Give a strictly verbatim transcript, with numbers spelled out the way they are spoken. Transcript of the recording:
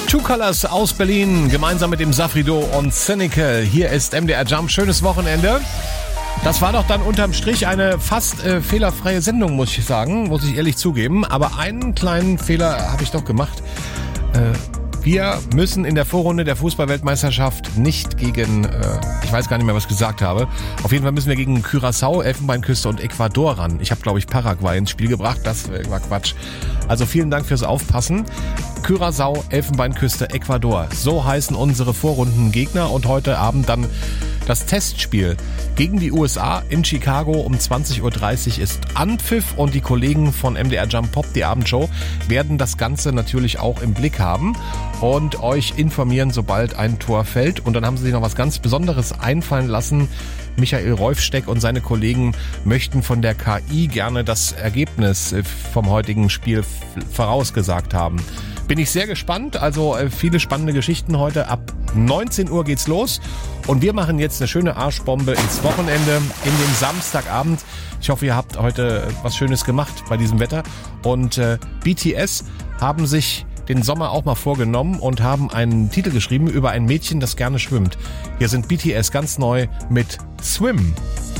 Two Colors aus Berlin, gemeinsam mit dem Safrido und Cynical. Hier ist M D R Jump. Schönes Wochenende. Das war doch dann unterm Strich eine fast äh, fehlerfreie Sendung, muss ich sagen, muss ich ehrlich zugeben. Aber einen kleinen Fehler habe ich doch gemacht. Äh, wir müssen in der Vorrunde der Fußball-Weltmeisterschaft nicht gegen, äh, ich weiß gar nicht mehr, was ich gesagt habe. Auf jeden Fall müssen wir gegen Curaçao, Elfenbeinküste und Ecuador ran. Ich habe, glaube ich, Paraguay ins Spiel gebracht. Das war Quatsch. Also vielen Dank fürs Aufpassen. Curaçao, Elfenbeinküste, Ecuador. So heißen unsere Vorrundengegner und heute Abend dann das Testspiel gegen die U S A in Chicago um zwanzig Uhr dreißig ist Anpfiff und die Kollegen von M D R Jump Pop, die Abendshow, werden das Ganze natürlich auch im Blick haben und euch informieren, sobald ein Tor fällt. Und dann haben sie sich noch was ganz Besonderes einfallen lassen. Michael Reufsteck und seine Kollegen möchten von der K I gerne das Ergebnis vom heutigen Spiel vorausgesagt haben. Bin ich sehr gespannt, also viele spannende Geschichten heute. Ab neunzehn Uhr geht's los und wir machen jetzt eine schöne Arschbombe ins Wochenende, in den Samstagabend. Ich hoffe, ihr habt heute was Schönes gemacht bei diesem Wetter. Und äh, B T S haben sich den Sommer auch mal vorgenommen und haben einen Titel geschrieben über ein Mädchen, das gerne schwimmt. Hier sind B T S ganz neu mit Swim.